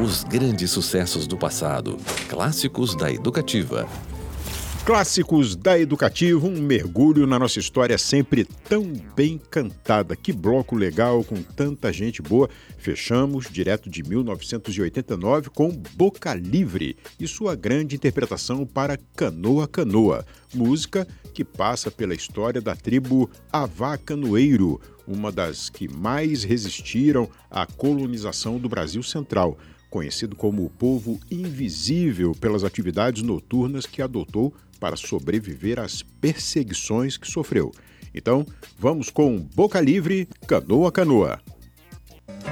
Os grandes sucessos do passado. Clássicos da Educativa. Clássicos da Educativa, um mergulho na nossa história sempre tão bem cantada. Que bloco legal, com tanta gente boa. Fechamos direto de 1989 com Boca Livre e sua grande interpretação para Canoa Canoa, música que passa pela história da tribo Avá Canoeiro, uma das que mais resistiram à colonização do Brasil Central, conhecido como o povo invisível pelas atividades noturnas que adotou para sobreviver às perseguições que sofreu. Então, vamos com Boca Livre, Canoa Canoa.